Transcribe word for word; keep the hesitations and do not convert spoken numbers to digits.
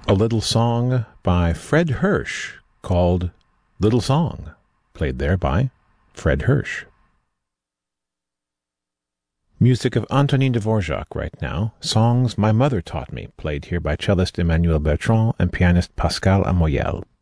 a little song by Fred Hirsch called Little Song, played there by Fred Hirsch. Music of Antonin Dvorak right now, Songs My Mother Taught Me, played here by cellist Emmanuel Bertrand and pianist Pascal Amoyel.